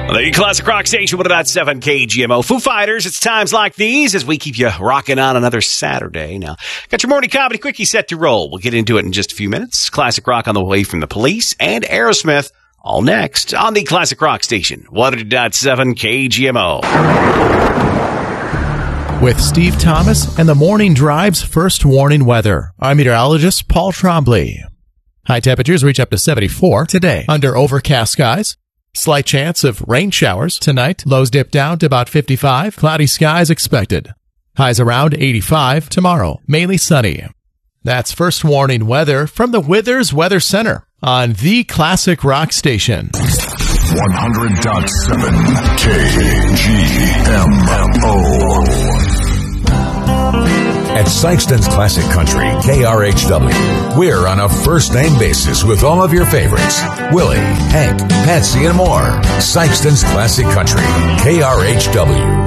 The Classic Rock Station, 100.7 KGMO. Foo Fighters, it's times like these as we keep you rocking on another Saturday. Now, got your morning comedy quickie set to roll. We'll get into it in just a few minutes. Classic Rock on the way from the Police and Aerosmith. All next on the Classic Rock Station, 100.7 KGMO. With Steve Thomas and the Morning Drive's first warning weather, I'm meteorologist Paul Trombley. High temperatures reach up to 74 today under overcast skies. Slight chance of rain showers tonight. Lows dip down to about 55. Cloudy skies expected. Highs around 85 tomorrow. Mainly sunny. That's first warning weather from the Withers Weather Center on the Classic Rock Station. 100.7 KGMO. At Sykeston's Classic Country, KRHW, we're on a first-name basis with all of your favorites. Willie, Hank, Patsy, and more. Sykeston's Classic Country, KRHW.